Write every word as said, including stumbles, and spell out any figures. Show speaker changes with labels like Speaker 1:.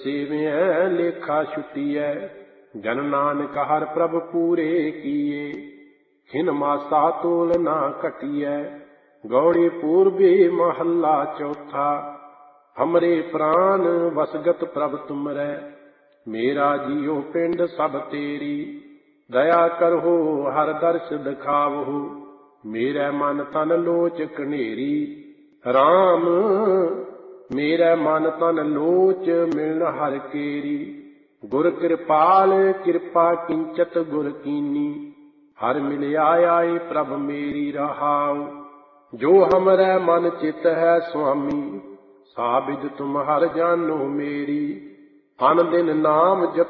Speaker 1: ਸੇਵਿਐ ਲੇਖਾ ਛੁਟੀਐ। ਜਨ ਨਾਨਕ ਹਰਿ ਪ੍ਰਭ ਪੂਰੇ ਕੀਏ, ਖਿਨ ਮਾਸਾ ਤੋਲ ਨਾ ਘਟੀਐ। ਗੌੜੀ ਪੂਰਬੀ ਮਹੱਲਾ ਚੌਥਾ। ਹਮਰੇ ਪ੍ਰਾਨ ਵਸਗਤ ਪ੍ਰਭ ਤੁਮਰੈ, ਮੇਰਾ ਜੀਉ ਪਿੰਡ ਸਭ ਤੇਰੀ। ਦਇਆ ਕਰਹੁ ਹਰ ਦਰਸ ਦਿਖਾਵਹੁ, ਮੇਰੇ ਮਨ ਤਨ ਲੋਚ ਕਨੇਰੀ। ਰਾਮ ਮੇਰੇ ਮਨ ਤਨ ਲੋਚ ਮਿਲਨ ਹਰਿ ਕੇਰੀ। ਗੁਰ ਕਿਰਪਾਲ ਕਿਰਪਾ ਕਿੰਚਤ ਗੁਰ ਕੀਨੀ, ਹਰਿ ਮਿਲਿਆ ਆਏ ਪ੍ਰਭ ਮੇਰੀ। ਰਹਾਉ ਜੋ ਹਮਰੇ ਮਨ ਚਿਤ ਹੈ ਸੁਆਮੀ, ਸਾਬਿਦ ਤੁਮ ਹਰਿ ਜਾਨੋ ਮੇਰੀ। ਅਨ ਦਿਨ ਨਾਮ ਜਪ